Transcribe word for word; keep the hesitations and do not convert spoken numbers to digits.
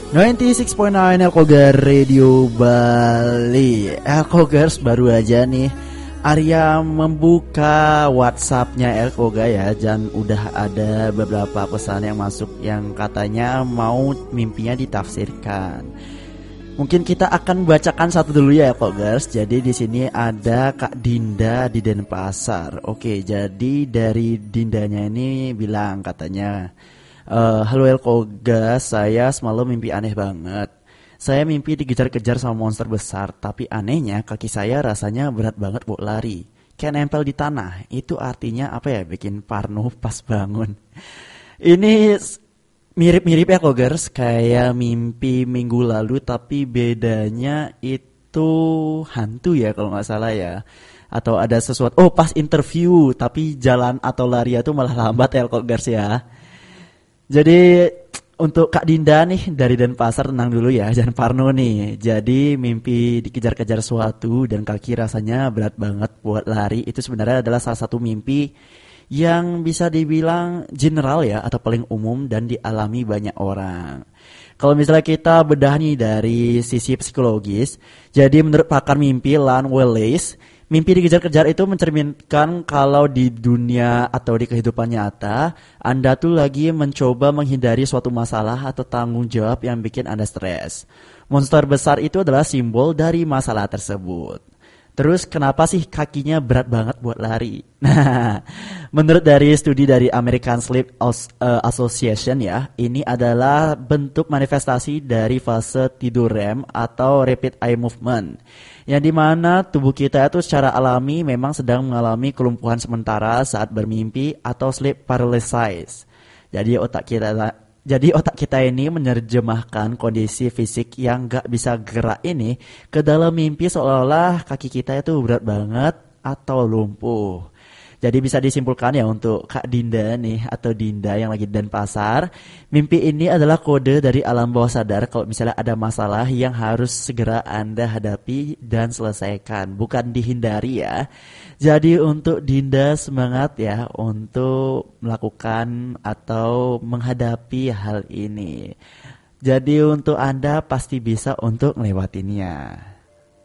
sembilan puluh enam titik sembilan Elkogar Radio Bali. Elkogers baru aja nih Arya membuka WhatsApp-nya Elkoga ya, dan udah ada beberapa pesan yang masuk yang katanya mau mimpinya ditafsirkan. Mungkin kita akan bacakan satu dulu ya Elkogers. Jadi di sini ada Kak Dinda di Denpasar. Oke, jadi dari Dindanya ini bilang katanya, Uh, halo Elkoga, saya semalam mimpi aneh banget. Saya mimpi dikejar-kejar sama monster besar, tapi anehnya kaki saya rasanya berat banget buat lari. Kayak nempel di tanah. Itu artinya apa ya? Bikin parno pas bangun. Ini mirip-mirip ya Kogers, kayak mimpi minggu lalu, tapi bedanya itu hantu ya kalau nggak salah ya. Atau ada sesuatu. Oh, pas interview, tapi jalan atau lari itu malah lambat ya Kogers ya. Jadi untuk Kak Dinda nih dari Denpasar, tenang dulu ya, jangan parno nih. Jadi mimpi dikejar-kejar sesuatu dan kaki rasanya berat banget buat lari, itu sebenarnya adalah salah satu mimpi yang bisa dibilang general ya, atau paling umum dan dialami banyak orang. Kalau misalnya kita bedah nih dari sisi psikologis, jadi menurut pakar mimpi Lan Wallace, mimpi dikejar-kejar itu mencerminkan kalau di dunia atau di kehidupan nyata, Anda tuh lagi mencoba menghindari suatu masalah atau tanggung jawab yang bikin Anda stres. Monster besar itu adalah simbol dari masalah tersebut. Terus kenapa sih kakinya berat banget buat lari? Nah, menurut dari studi dari American Sleep Association ya, ini adalah bentuk manifestasi dari fase tidur R E M atau Rapid Eye Movement, yang dimana tubuh kita itu secara alami memang sedang mengalami kelumpuhan sementara saat bermimpi atau sleep paralysis. Jadi otak kita Jadi otak kita ini menerjemahkan kondisi fisik yang gak bisa gerak ini ke dalam mimpi seolah-olah kaki kita itu berat banget atau lumpuh. Jadi bisa disimpulkan ya untuk Kak Dinda nih atau Dinda yang lagi di Denpasar, mimpi ini adalah kode dari alam bawah sadar kalau misalnya ada masalah yang harus segera Anda hadapi dan selesaikan, bukan dihindari ya. Jadi untuk Dinda semangat ya untuk melakukan atau menghadapi hal ini. Jadi untuk Anda pasti bisa untuk melewatinya.